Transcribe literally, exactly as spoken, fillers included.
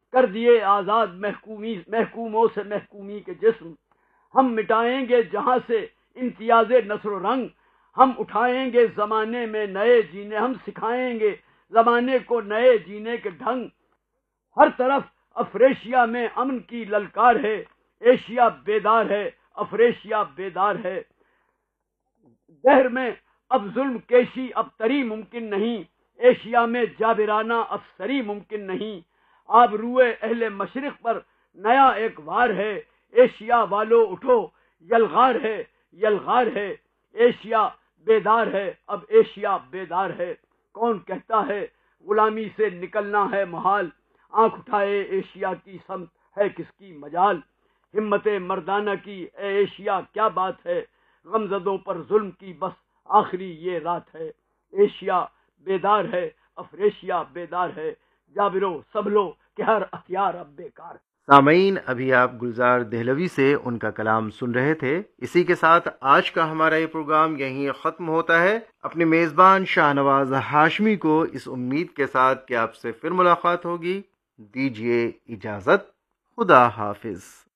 کر دیے آزاد محکومی محکوموں سے محکومی کے جسم. ہم مٹائیں گے جہاں سے امتیاز نسل و رنگ، ہم اٹھائیں گے زمانے میں نئے جینے، ہم سکھائیں گے زمانے کو نئے جینے کے ڈھنگ. ہر طرف افریشیا میں امن کی للکار ہے، ایشیا بیدار ہے، افریشیا بیدار ہے. دہر میں اب ظلم کیشی اب تری ممکن نہیں، ایشیا میں جابرانہ افسری ممکن نہیں. آبروئے اہل مشرق پر نیا ایک وار ہے، ایشیا والو اٹھو یلغار ہے، یلغار ہے. ایشیا بیدار ہے، اب ایشیا بیدار ہے. کون کہتا ہے غلامی سے نکلنا ہے محال، آنکھ اٹھائے ایشیا کی سمت ہے کس کی مجال. ہمت مردانہ کی اے ایشیا کیا بات ہے، غمزدوں پر ظلم کی بس آخری یہ رات ہے. ایشیا بیدار ہے، افریشیا بیدار ہے. جابرو سبلو کہ ہر ہتھیار اب بیکار. سامعین، ابھی آپ گلزار دہلوی سے ان کا کلام سن رہے تھے. اسی کے ساتھ آج کا ہمارا یہ پروگرام یہیں ختم ہوتا ہے. اپنے میزبان شاہ نواز ہاشمی کو اس امید کے ساتھ کہ آپ سے پھر ملاقات ہوگی دیجیے اجازت. خدا حافظ.